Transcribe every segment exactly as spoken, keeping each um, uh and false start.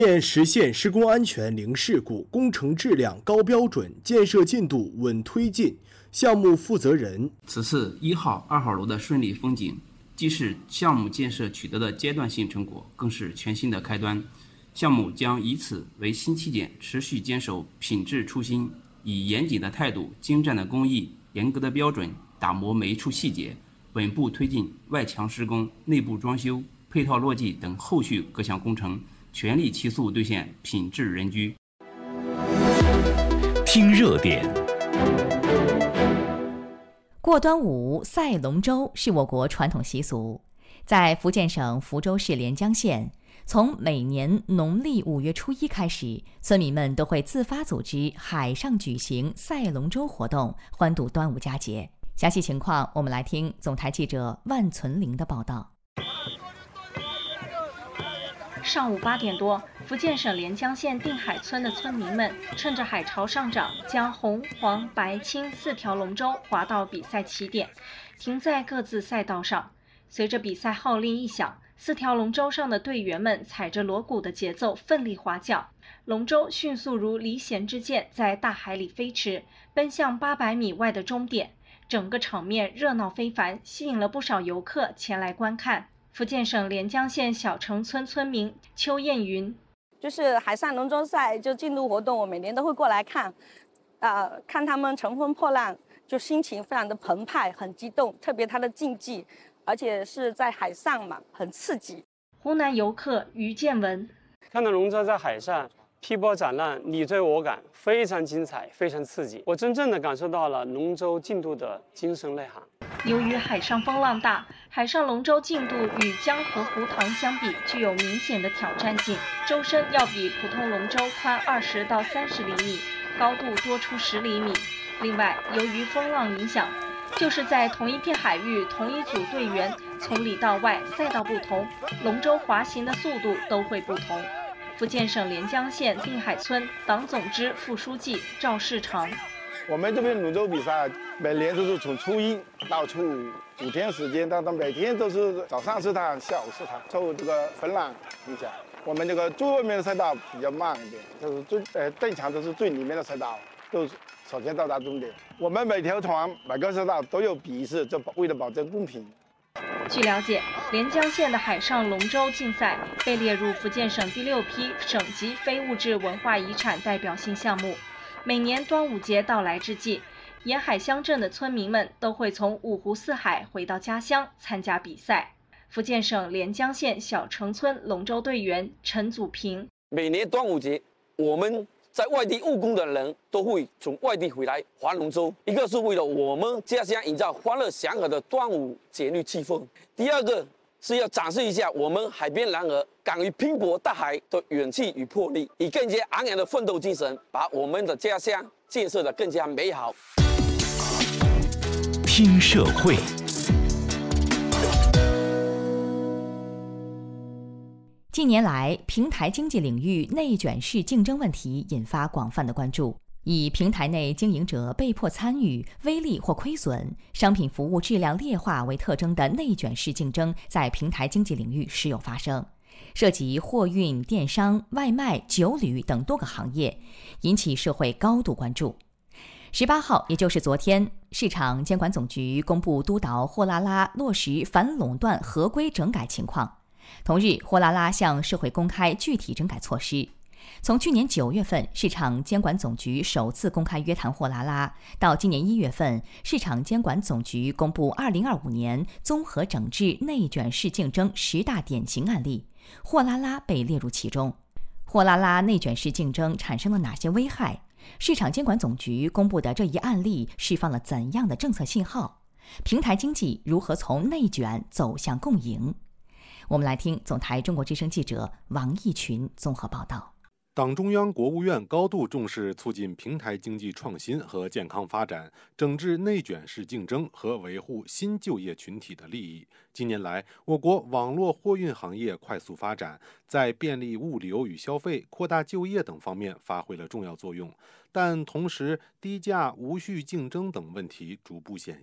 面实现施工安全零事故、工程质量高标准、建设进度稳推进。项目负责人： 此次一号、二号楼的顺利风景，既是项目建设取得的阶段性成果，更是全新的开端。项目将以此为新起点，持续坚守品质初心，以严谨的态度、精湛的工艺、严格的标准，打磨每一处细节，稳步推进外墙施工、内部装修、配套落地等后续各项工程，全力齐速兑现品质人居。 听热点。 过端午赛龙舟是我国传统习俗，在福建省福州市连江县，从每年农历五月初一开始，村民们都会自发组织海上举行赛龙舟活动，欢度端午佳节。详细情况，我们来听总台记者万存玲的报道。 上午八点多，福建省连江县定海村的村民们趁着海潮上涨，将红、黄、白、青四条龙舟划到比赛起点，停在各自赛道上。随着比赛号令一响，四条龙舟上的队员们踩着锣鼓的节奏奋力划桨，龙舟迅速如离弦之箭在大海里飞驰，奔向八百米外的终点。整个场面热闹非凡，吸引了不少游客前来观看。福建省连江县小城村村民邱艳云： 就是海上龙舟赛就进度活动，我每年都会过来看，呃，看他们乘风破浪，就心情非常的澎湃，很激动。特别他的竞技，而且是在海上嘛，很刺激。 湖南游客于建文： 看到龙舟在海上劈波斩浪，你追我赶，非常精彩，非常刺激。我真正的感受到了龙舟竞渡的精神内涵。 由于海上风浪大，海上龙舟竞渡与江河湖塘相比具有明显的挑战性，舟身要比普通龙舟宽二十到三十厘米，高度多出十厘米。另外，由于风浪影响，就是在同一片海域，同一组队员从里到外，赛道不同，龙舟滑行的速度都会不同。福建省连江县定海村党总支副书记赵世长： 我们这边龙舟比赛每年都是从初一到初五五天时间，但是每天都是早上四趟，下午四趟，受这个风浪影响。我们这个最外面的赛道比较慢一点，就是最呃正常都是最里面的赛道，都首先到达终点。我们每条船每个赛道都有比试，就为了保证公平。 据了解，连江县的海上龙舟竞赛被列入福建省第六批省级非物质文化遗产代表性项目。每年端午节到来之际，沿海乡镇的村民们都会从五湖四海回到家乡参加比赛。福建省连江县小城村龙舟队员陈祖平： 每年端午节，我们在外地务工的人都会从外地回来划龙舟，一个是为了我们家乡营造欢乐祥和的端午节日气氛，第二个是要展示一下我们海边男儿敢于拼搏大海的勇气与魄力，以更加昂扬的奋斗精神，把我们的家乡建设得更加美好。 听社会。 近年来，平台经济领域内卷式竞争问题引发广泛的关注。以平台内经营者被迫参与、微利或亏损、商品服务质量劣化为特征的内卷式竞争，在平台经济领域时有发生，涉及货运、电商、外卖、酒旅等多个行业，引起社会高度关注。十八号，也就是昨天，市场监管总局公布督导货拉拉落实反垄断合规整改情况。同日，货拉拉向社会公开具体整改措施。从去年九月份市场监管总局首次公开约谈货拉拉，到今年一月份市场监管总局公布二零二五年综合整治内卷式竞争十大典型案例，货拉拉被列入其中。货拉拉内卷式竞争产生了哪些危害？市场监管总局公布的这一案例释放了怎样的政策信号？平台经济如何从内卷走向共赢？我们来听总台中国之声记者王义群综合报道。 党中央、国务院高度重视促进平台经济创新和健康发展，整治内卷式竞争和维护新就业群体的利益。近年来，我国网络货运行业快速发展，在便利物流与消费、扩大就业等方面发挥了重要作用。但同时，低价、无序竞争等问题逐步显现，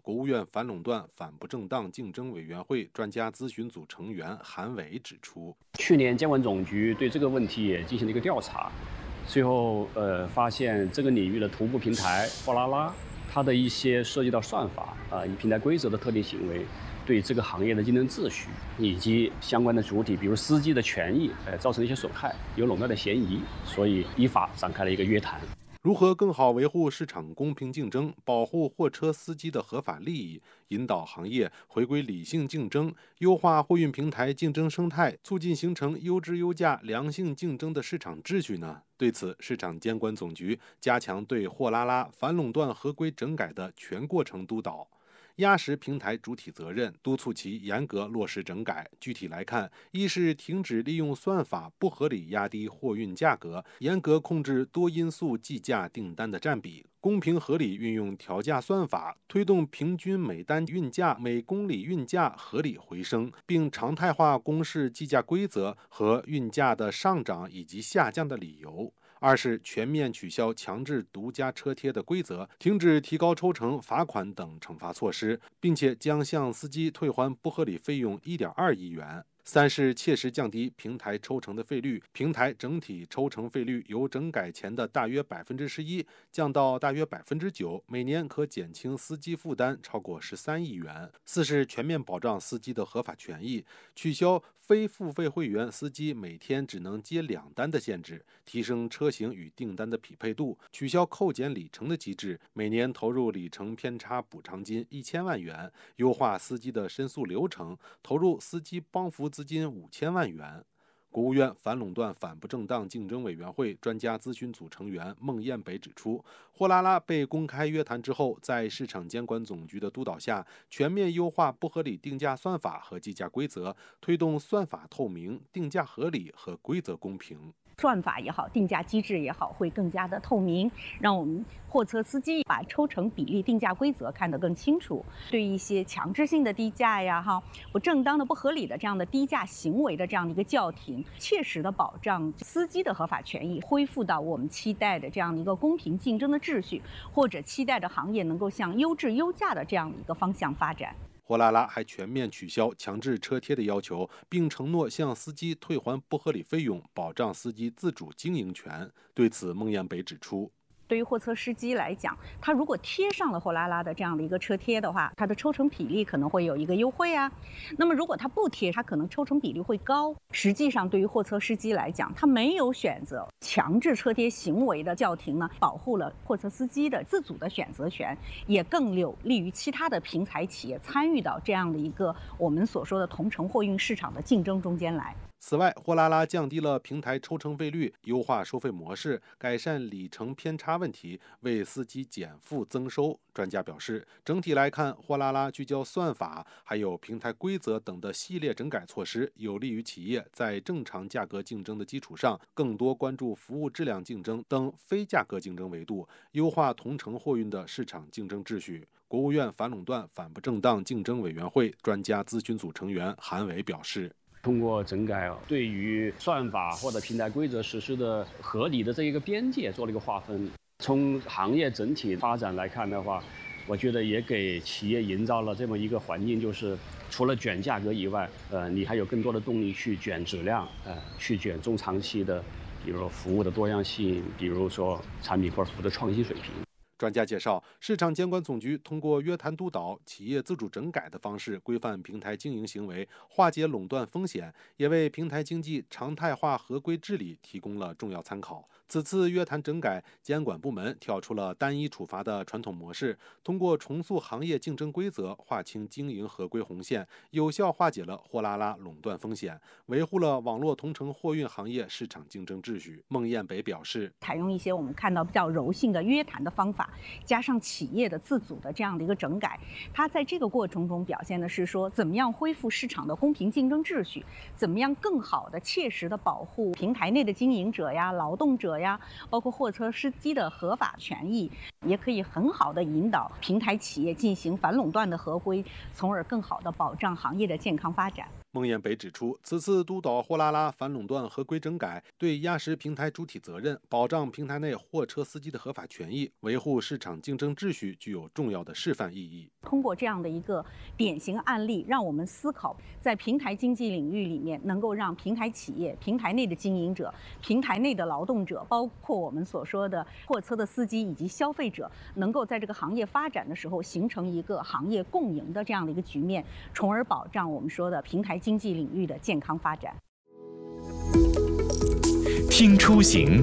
国务院反垄断反不正当竞争委员会专家咨询组成员韩伟指出， 去年监管总局对这个问题也进行了一个调查，最后呃发现这个领域的头部平台货拉拉，它的一些涉及到算法啊、呃、平台规则的特定行为，对这个行业的竞争秩序以及相关的主体，比如司机的权益，呃造成一些损害，有垄断的嫌疑，所以依法展开了一个约谈。 如何更好维护市场公平竞争，保护货车司机的合法利益，引导行业回归理性竞争，优化货运平台竞争生态，促进形成优质优价良性竞争的市场秩序呢？对此，市场监管总局加强对货拉拉反垄断合规整改的全过程督导，压实平台主体责任，督促其严格落实整改。具体来看，一是停止利用算法不合理压低货运价格，严格控制多因素计价订单的占比，公平合理运用调价算法，推动平均每单运价、每公里运价合理回升，并常态化公示计价规则和运价的上涨以及下降的理由。二是全面取消强制独家车贴的规则，停止提高抽成、罚款等惩罚措施，并且将向司机退还不合理费用 一点二亿元。三是切实降低平台抽成的费率，平台整体抽成费率由整改前的大约百分之十一降到大约百分之九，每年可减轻司机负担超过十三亿元。四是全面保障司机的合法权益，取消非付费会员司机每天只能接两单的限制，提升车型与订单的匹配度，取消扣减里程的机制，每年投入里程偏差补偿金一千万元，优化司机的申诉流程，投入司机帮扶资金五千万元。国务院反垄断反不正当竞争委员会专家咨询组成员孟彦北指出，货拉拉被公开约谈之后，在市场监管总局的督导下，全面优化不合理定价算法和计价规则，推动算法透明、定价合理和规则公平。 算法也好，定价机制也好，会更加的透明，让我们货车司机把抽成比例、定价规则看得更清楚。对一些强制性的低价呀、哈不正当的、不合理的这样的低价行为的这样的一个叫停，切实的保障司机的合法权益，恢复到我们期待的这样的一个公平竞争的秩序，或者期待的行业能够向优质优价的这样的一个方向发展。 货拉拉还全面取消强制车贴的要求，并承诺向司机退还不合理费用，保障司机自主经营权。对此，孟彦北指出， 对于货车司机来讲，他如果贴上了货拉拉的这样的一个车贴的话，他的抽成比例可能会有一个优惠啊。那么如果他不贴，他可能抽成比例会高。实际上，对于货车司机来讲，他没有选择强制车贴行为的叫停呢，保护了货车司机的自主的选择权，也更有利于其他的平台企业参与到这样的一个我们所说的同城货运市场的竞争中间来。 此外，货拉拉降低了平台抽成费率，优化收费模式，改善里程偏差问题，为司机减负增收。专家表示，整体来看，货拉拉聚焦算法还有平台规则等的系列整改措施，有利于企业在正常价格竞争的基础上，更多关注服务质量竞争等非价格竞争维度，优化同城货运的市场竞争秩序。国务院反垄断反不正当竞争委员会专家咨询组成员韩伟表示， 通过整改，对于算法或者平台规则实施的合理的这一个边界做了一个划分。从行业整体发展来看的话，我觉得也给企业营造了这么一个环境，就是除了卷价格以外，呃，你还有更多的动力去卷质量，呃，去卷中长期的，比如说服务的多样性，比如说产品或者服务的创新水平。 专家介绍，市场监管总局通过约谈督导、企业自主整改的方式规范平台经营行为，化解垄断风险，也为平台经济常态化合规治理提供了重要参考。此次约谈整改，监管部门跳出了单一处罚的传统模式，通过重塑行业竞争规则，划清经营合规红线，有效化解了货拉拉垄断风险，维护了网络同城货运行业市场竞争秩序。孟彦北表示， 采用一些我们看到比较柔性的约谈的方法，加上企业的自主的这样的一个整改，它在这个过程中表现的是说，怎么样恢复市场的公平竞争秩序，怎么样更好的切实的保护平台内的经营者呀、劳动者呀，包括货车司机的合法权益， 也可以很好的引导平台企业进行反垄断的合规，从而更好的保障行业的健康发展。 孟燕北指出，此次督导货拉拉反垄断合规整改，对压实平台主体责任、保障平台内货车司机的合法权益、维护市场竞争秩序具有重要的示范意义。 通过这样的一个典型案例，让我们思考在平台经济领域里面，能够让平台企业、平台内的经营者、平台内的劳动者，包括我们所说的货车的司机以及消费者，能够在这个行业发展的时候形成一个行业共赢的这样的一个局面，从而保障我们说的平台经济领域的健康发展。 听出行。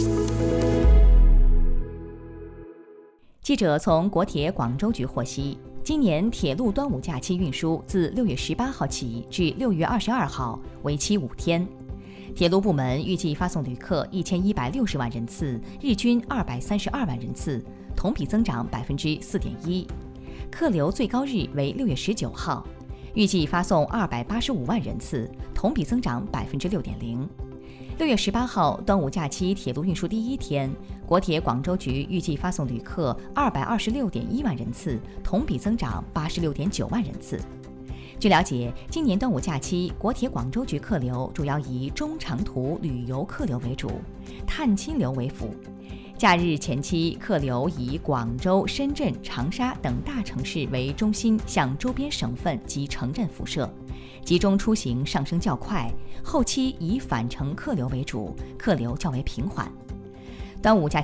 记者从国铁广州局获悉，今年铁路端午假期运输自六月十八号起至六月二十二号，为期五天。铁路部门预计发送旅客一千一百六十万人次，日均二百三十二万人次，同比增长百分之四点一。客流最高日为六月十九号，预计发送二百八十五万人次，同比增长百分之六点零。六月十八号，端午假期铁路运输第一天，国铁广州局预计发送旅客二百二十六点一万人次，同比增长八十六点九万人次。据了解，今年端午假期，国铁广州局客流主要以中长途旅游客流为主，探亲流为辅。假日前期，客流以广州、深圳、长沙等大城市为中心，向周边省份及城镇辐射，集中出行上升较快。后期以返程客流为主，客流较为平缓。端午假期